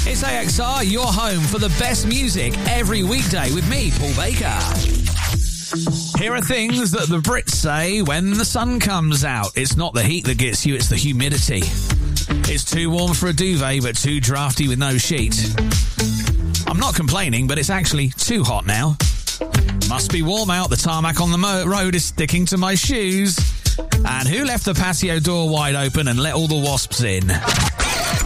It's AXR, your home for the best music every weekday with me, Paul Baker. Here are things that the Brits say when the sun comes out. It's not the heat that gets you, it's the humidity. It's too warm for a duvet, but too drafty with no sheet. I'm not complaining, but it's actually too hot now. Must be warm out, the tarmac on the road is sticking to my shoes. And who left the patio door wide open and let all the wasps in?